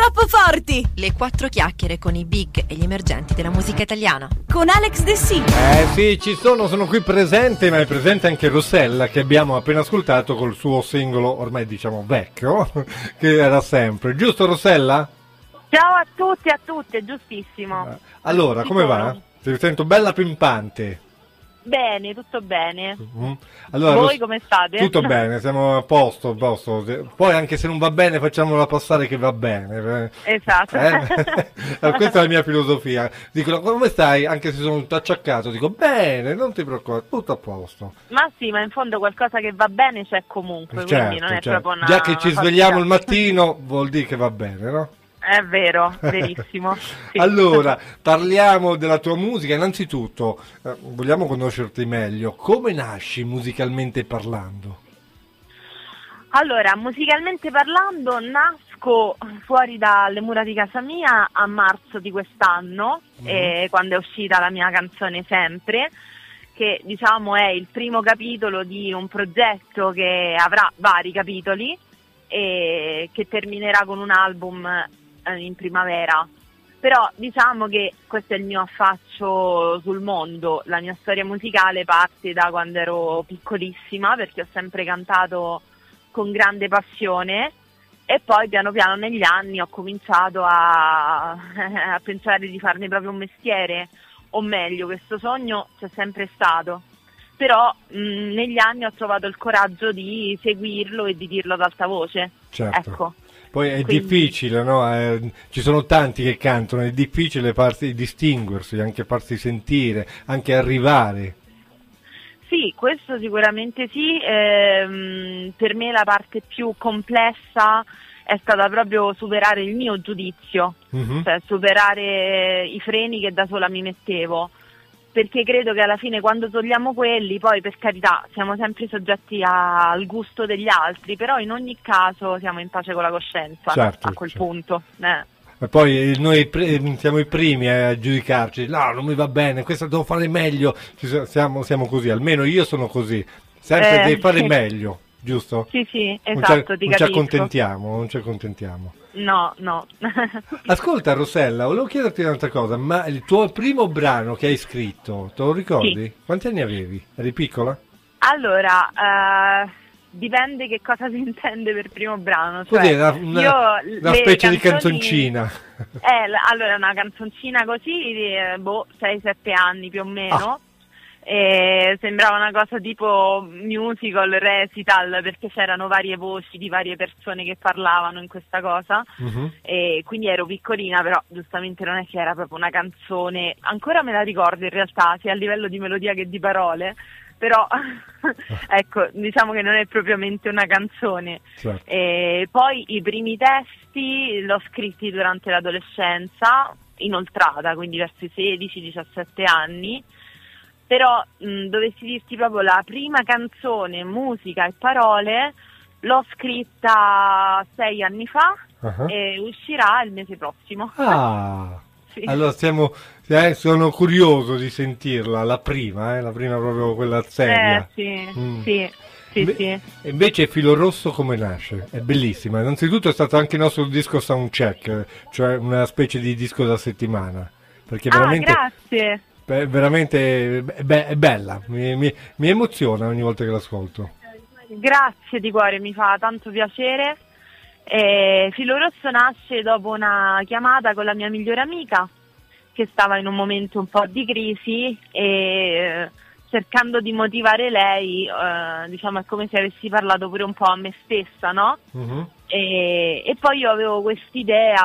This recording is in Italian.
troppo forti. Le 4 chiacchiere con i big e gli emergenti della musica italiana. Con Alex De Sì. Sì, sono qui presente, ma è presente anche Rossella, che abbiamo appena ascoltato col suo singolo, ormai diciamo vecchio, che era sempre. Giusto, Rossella? Ciao a tutti e a tutte, giustissimo. Allora, come va? Ti sento bella pimpante. Bene, tutto bene. Allora, voi come state? Tutto bene, siamo a posto. Poi anche se non va bene facciamola passare che va bene. Esatto. Questa è la mia filosofia. Dicono come stai? Anche se sono tutto acciaccato, dico bene, non ti preoccupare, tutto a posto. Ma sì, ma in fondo qualcosa che va bene c'è comunque, quindi non è proprio una... Già che ci svegliamo il mattino vuol dire che va bene, no? È vero, verissimo. Sì. Allora, parliamo della tua musica. Innanzitutto, vogliamo conoscerti meglio. Come nasci musicalmente parlando? Allora, musicalmente parlando, nasco fuori dalle mura di casa mia a marzo di quest'anno, quando è uscita la mia canzone Sempre, che diciamo è il primo capitolo di un progetto che avrà vari capitoli e che terminerà con un album in primavera. Però diciamo che questo è il mio affaccio sul mondo. La mia storia musicale parte da quando ero piccolissima, perché ho sempre cantato con grande passione, e poi piano piano negli anni ho cominciato a pensare di farne proprio un mestiere, o meglio, questo sogno c'è sempre stato, però negli anni ho trovato il coraggio di seguirlo e di dirlo ad alta voce. Certo. Ecco. Poi è difficile, no? Ci sono tanti che cantano, è difficile distinguersi, anche farsi sentire, anche arrivare. Sì, questo sicuramente sì. Per me la parte più complessa è stata proprio superare il mio giudizio, cioè superare i freni che da sola mi mettevo. Perché credo che alla fine quando togliamo quelli, poi per carità siamo sempre soggetti al gusto degli altri, però in ogni caso siamo in pace con la coscienza, certo, a quel punto. E poi noi siamo i primi a giudicarci, no, non mi va bene, questo devo fare meglio, siamo così, almeno io sono così, sempre devi fare meglio, giusto? Sì, esatto, non ci accontentiamo. No. Ascolta Rossella, volevo chiederti un'altra cosa, ma il tuo primo brano che hai scritto, te lo ricordi? Sì. Quanti anni avevi? Eri piccola? Allora, dipende che cosa si intende per primo brano. Così, una specie di canzoncina. Allora, una canzoncina così di 6-7 anni più o meno. Sembrava una cosa tipo musical, recital, perché c'erano varie voci di varie persone che parlavano in questa cosa, e quindi ero piccolina, però giustamente non è che era proprio una canzone, ancora me la ricordo in realtà, sia a livello di melodia che di parole, però ecco, diciamo che non è propriamente una canzone. Certo. E poi i primi testi l'ho scritti durante l'adolescenza, inoltrata, quindi verso i 16-17 anni. Però dovessi dirti proprio la prima canzone, musica e parole, l'ho scritta 6 anni fa e uscirà il mese prossimo. Sì. Allora sono curioso di sentirla, la prima proprio quella seria. Sì. Invece Filo Rosso come nasce? È bellissima, innanzitutto è stato anche il nostro disco soundcheck, cioè una specie di disco da settimana, perché veramente... grazie! Veramente è bella, mi emoziona ogni volta che l'ascolto. Grazie di cuore, mi fa tanto piacere. Filo Rosso nasce dopo una chiamata con la mia migliore amica che stava in un momento un po' di crisi e cercando di motivare lei, diciamo è come se avessi parlato pure un po' a me stessa, no? E poi io avevo quest'idea